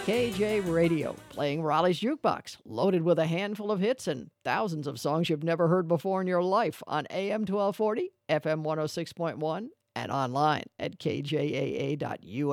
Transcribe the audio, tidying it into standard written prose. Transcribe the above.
KJ Radio, playing Raleigh's Jukebox, loaded with a handful of hits and thousands of songs you've never heard before in your life on AM 1240, FM 106.1, and online at kjaa.us.